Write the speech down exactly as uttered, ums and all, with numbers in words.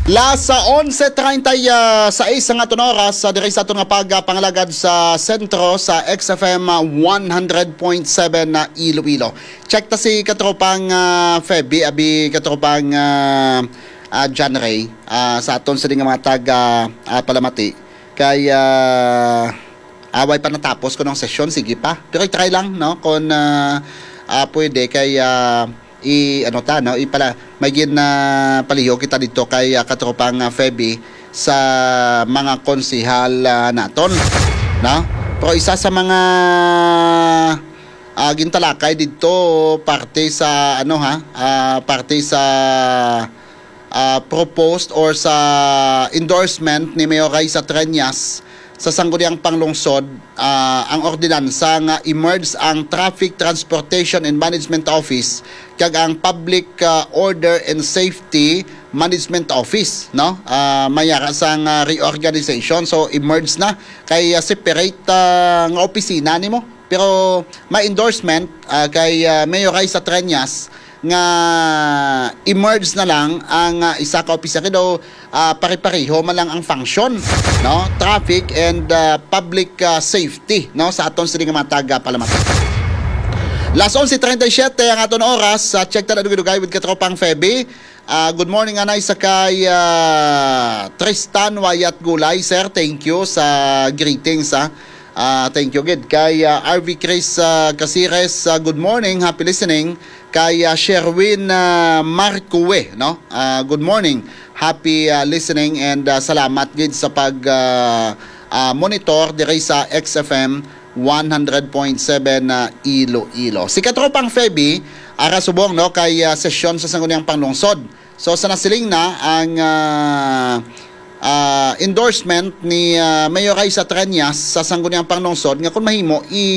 Las onse treinta y seis ang aton oras sa diri sa aton nga pagpangalagad sa sentro sa X F M one hundred point seven na Iloilo. Check ta si katropang uh, Feby abi katropang uh, uh, John Ray uh, sa aton sa mga taga uh, Palamati kay uh, away pa natapos ko ng session, sige pa. Pero try lang no kung uh, uh, pwede kay uh, i ano ta no ipala may gin na uh, paliho kita dito kay uh, katropang uh, Feby sa mga konsehal uh, naton no, pero isa sa mga uh, gintalakay dito parte sa ano ha uh, parte sa uh, proposed or sa endorsement ni Mayor Raisa Triñas sa sangguniang panglungsod, uh, ang ordinansa nga emerge ang Traffic Transportation and Management Office kag ang Public uh, Order and Safety Management Office no uh, mayara sa uh, reorganization, so emerge na kay uh, separate uh, nga opisina nimo pero may endorsement uh, kay uh, Mayor Raisa Triñas nga emerge na lang ang uh, isa ka opisina kido uh, pare-pareho man lang ang function no, traffic and uh, public uh, safety no sa aton sila nga mga taga Palamati. Las onse treinta y siete ang aton oras. Uh, check ta na dugay with katropang Feby. Uh, good morning anay sa kay uh, Tristan Wayat Gulay, sir. Thank you sa greetings ha. Uh, thank you gid kay uh, R V Chris uh, Casires, uh, good morning, happy listening. Kay uh, Sherwin uh, Marcue no, uh, good morning, happy uh, listening and uh, salamat gid sa pag uh, uh, monitor diri sa X F M one hundred point seven na uh, Iloilo. Si katropang Feby ara subong no kay uh, sesyon sa sangguniang panglungsod. So sa nasiling na ang uh, uh, endorsement ni uh, Mayor Raisa Triñas sa sangguniang panglungsod nga kun mahimo i